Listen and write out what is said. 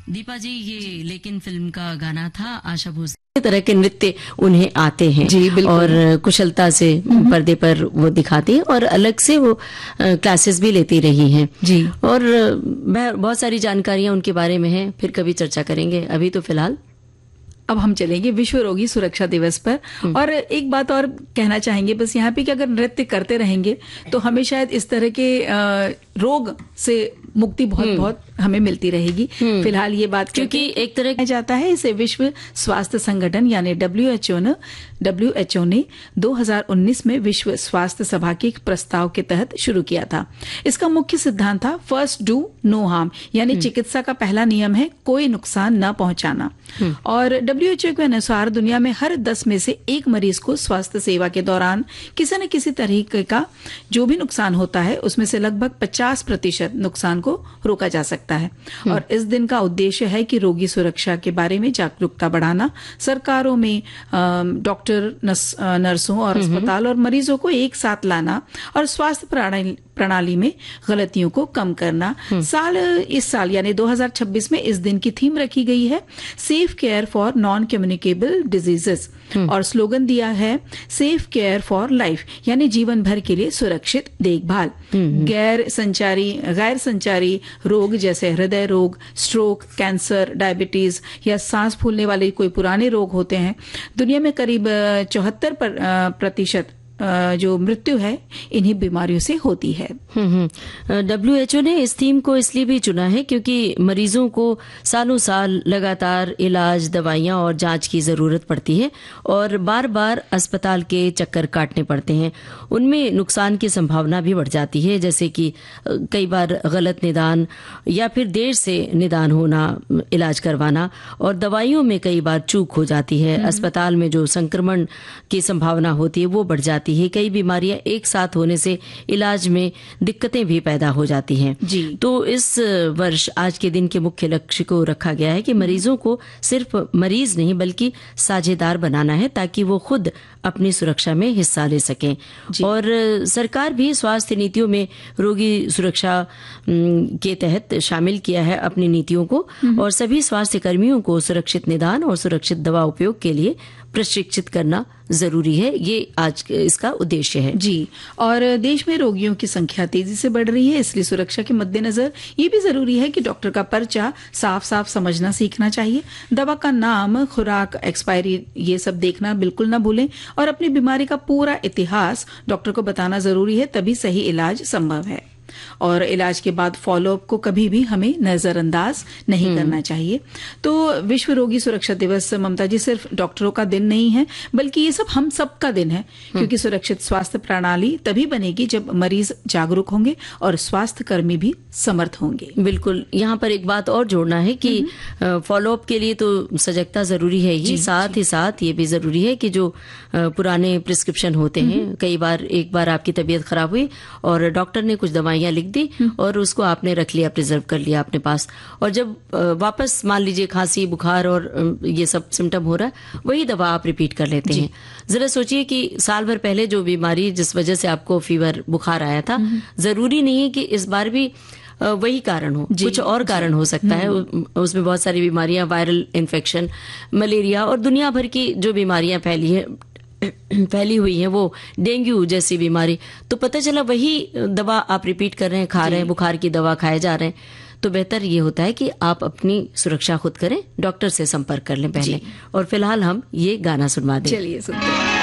दीपा जी, ये लेकिन फिल्म का गाना था आशा भोसले। तरह के नृत्य उन्हें आते हैं जी, बिल्कुल। और कुशलता से पर्दे पर वो दिखाती हैं और अलग से वो क्लासेस भी लेती रही हैं जी। और बहुत सारी जानकारियां उनके बारे में हैं, फिर कभी चर्चा करेंगे। अभी तो फिलहाल अब हम चलेंगे विश्व रोगी सुरक्षा दिवस पर। और एक बात और कहना चाहेंगे बस यहाँ पे कि अगर नृत्य करते रहेंगे तो हमें शायद इस तरह के रोग से मुक्ति बहुत हमें मिलती रहेगी। फिलहाल ये बात क्योंकि एक तरह जाता है, इसे विश्व स्वास्थ्य संगठन यानी WHO ने 2019 में विश्व स्वास्थ्य सभा के एक प्रस्ताव के तहत शुरू किया था। इसका मुख्य सिद्धांत था फर्स्ट डू नो हार्म, यानी चिकित्सा का पहला नियम है कोई नुकसान न पहुंचाना। और WHO के अनुसार दुनिया में हर 10 में से एक मरीज को स्वास्थ्य सेवा के दौरान किसी न किसी तरीके का जो भी नुकसान होता है उसमें से लगभग 50% नुकसान को रोका जा सकता है। और इस दिन का उद्देश्य है कि रोगी सुरक्षा के बारे में जागरूकता बढ़ाना, सरकारों में डॉक्टर, नर्सों और अस्पताल और मरीजों को एक साथ लाना और स्वास्थ्य प्रणाली में गलतियों को कम करना। इस साल यानी 2026 में इस दिन की थीम रखी गई है safe care for non communicable diseases और स्लोगन दिया है सेफ केयर फॉर लाइफ, यानी जीवन भर के लिए सुरक्षित देखभाल। गैर संचारी रोग जैसे हृदय रोग, स्ट्रोक, कैंसर, डायबिटीज या सांस फूलने वाले कोई पुराने रोग होते हैं। दुनिया में करीब 74% जो मृत्यु है इन्हीं बीमारियों से होती है। WHO ने इस थीम को इसलिए भी चुना है क्योंकि मरीजों को सालों साल लगातार इलाज, दवाइयां और जांच की जरूरत पड़ती है और बार बार अस्पताल के चक्कर काटने पड़ते हैं। उनमें नुकसान की संभावना भी बढ़ जाती है, जैसे कि कई बार गलत निदान या फिर देर से निदान होना, इलाज करवाना, और दवाइयों में कई बार चूक हो जाती है। अस्पताल में जो संक्रमण की संभावना होती है वो बढ़ जाती है। कई बीमारियां एक साथ होने से इलाज में दिक्कतें भी पैदा हो जाती हैं। जी। तो इस वर्ष आज के दिन के मुख्य लक्ष्य को रखा गया है कि मरीजों को सिर्फ मरीज नहीं बल्कि साझेदार बनाना है ताकि वो खुद अपनी सुरक्षा में हिस्सा ले सकें। और सरकार भी स्वास्थ्य नीतियों में रोगी सुरक्षा के तहत शामिल किया है अपनी नीतियों को और सभी स्वास्थ्य कर्मियों को सुरक्षित निदान और सुरक्षित दवा उपयोग के लिए प्रशिक्षित करना जरूरी है। ये आज इसका उद्देश्य है। जी। और देश में रोगियों की संख्या तेजी से बढ़ रही है, इसलिए सुरक्षा के मद्देनजर ये भी जरूरी है कि डॉक्टर का पर्चा साफ साफ समझना सीखना चाहिए। दवा का नाम, खुराक, एक्सपायरी, ये सब देखना बिल्कुल ना भूलें और अपनी बीमारी का पूरा इतिहास डॉक्टर को बताना जरूरी है, तभी सही इलाज संभव है। और इलाज के बाद फॉलोअप को कभी भी हमें नजरअंदाज नहीं करना चाहिए। तो विश्व रोगी सुरक्षा दिवस, ममता जी, सिर्फ डॉक्टरों का दिन नहीं है बल्कि ये सब हम सब का दिन है, क्योंकि सुरक्षित स्वास्थ्य प्रणाली तभी बनेगी जब मरीज जागरूक होंगे और स्वास्थ्य कर्मी भी समर्थ होंगे। बिल्कुल। यहाँ पर एक बात और जोड़ना है कि फॉलोअप के लिए तो सजगता जरूरी है ही, साथ ही साथ ये भी जरूरी है कि जो पुराने प्रिस्क्रिप्शन होते हैं, कई बार एक बार आपकी तबीयत खराब हुई और डॉक्टर ने कुछ दवाइयां लिख दी और उसको आपने रख लिया, प्रिजर्व कर लिया अपने पास, और जब वापस मान लीजिए खांसी, बुखार और ये सब सिम्टम हो रहा है, वही दवा आप रिपीट कर लेते हैं। जरा सोचिए कि साल भर पहले जो बीमारी जिस वजह से आपको फीवर, बुखार आया था, जरूरी नहीं है कि इस बार भी वही कारण हो, कुछ और कारण हो सकता है। उसमें बहुत सारी बीमारियां, वायरल इन्फेक्शन, मलेरिया और दुनिया भर की जो बीमारियां फैली हुई है, वो डेंगू जैसी बीमारी, तो पता चला वही दवा आप रिपीट कर रहे हैं, खा रहे हैं, बुखार की दवा खाए जा रहे हैं। तो बेहतर ये होता है कि आप अपनी सुरक्षा खुद करें, डॉक्टर से संपर्क कर लें पहले। और फिलहाल हम ये गाना सुनवा दें। चलिए सुनते हैं।